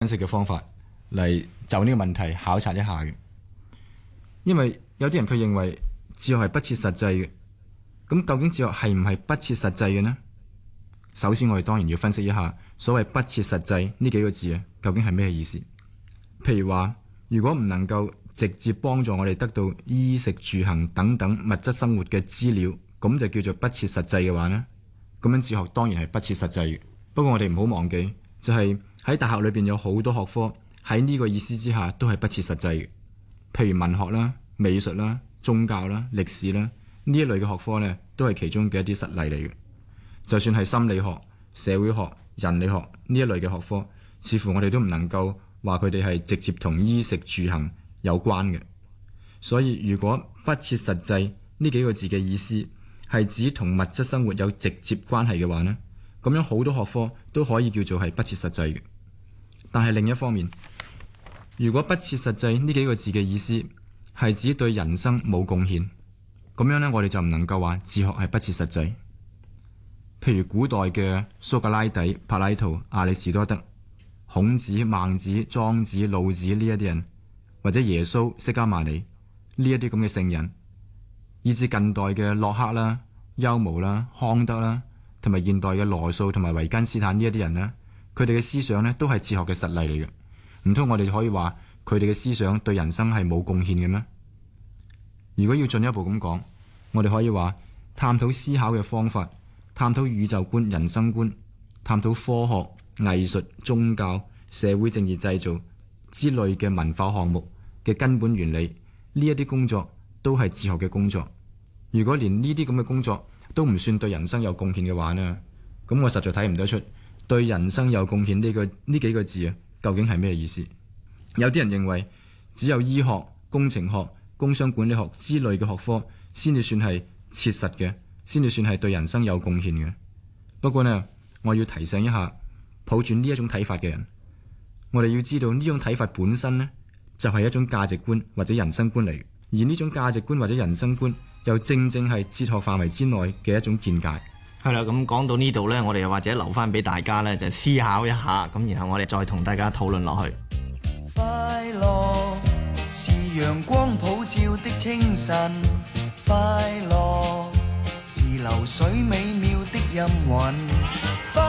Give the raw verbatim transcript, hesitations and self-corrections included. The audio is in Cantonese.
分析嘅方法嚟就呢個問題考察一下嘅。因為有啲人佢認為哲學係不切實際嘅，咁究竟哲學係唔係不切實際嘅呢？首先我哋當然要分析一下所謂不切實際呢幾個字啊，究竟係咩意思？譬如話，如果唔能夠直接幫助我哋得到衣食住行等等物質生活嘅資料，咁就叫做不切實際嘅話呢，咁樣哲學當然係不切實際嘅。不過我哋唔好忘記，就係喺大學裏邊有好多學科喺呢個意思之下都係不切實際嘅。譬如文學啦、美術啦、宗教啦、歷史啦，呢一類嘅學科呢，都係其中嘅一啲實例嚟嘅。就算係心理學、社會學、人理學呢一類嘅學科，似乎我哋都唔能夠話佢哋係直接同衣食住行有關嘅。所以如果不切實際呢幾個字嘅意思係指同物質生活有直接關係嘅話呢，咁樣好多學科都可以叫做係不切實際嘅。但係另一方面，如果不切實際呢幾個字嘅意思係指對人生冇貢獻，咁樣呢，我哋就唔能夠話哲學係不切實際。譬如古代嘅蘇格拉底、柏拉圖、亞里士多德、孔子、孟子、莊子、老子呢一啲人，或者耶穌、釋迦牟尼呢一啲咁嘅聖人，以至近代嘅洛克啦、休謨啦、康德啦，同埋現代嘅羅素同埋維根斯坦呢一啲人呢，佢哋嘅思想呢都係哲學嘅實例嚟嘅。唔通我哋可以話佢哋嘅思想對人生係冇貢獻嘅咩？如果要進一步咁講，我哋可以話探討思考嘅方法，探討宇宙觀、人生觀，探討科學、藝術、宗教、社會政治製造之類嘅文化項目嘅根本原理，呢一啲工作都係哲學嘅工作。如果連呢啲咁嘅工作都唔算對人生有貢獻嘅話呢，咁我實在睇唔得出對人生有貢獻呢個呢幾個字啊，究竟係咩意思？有啲人認為只有醫學、工程學、工商管理學之類嘅學科先至算係切實嘅，先至算係對人生有貢獻嘅。不過呢，我要提醒一下抱住呢一種睇法嘅人，我哋要知道呢種睇法本身呢，就係一種價值觀或者人生觀嚟，而呢種價值觀或者人生觀又正正係哲學範圍之內嘅一種見解。 係啦，咁講到呢度呢，我哋又或者留翻俾大家呢，就思考一下，咁然後我哋再同大家討論落去。 快樂是陽光普照的清晨，快樂是流水美妙的音韻。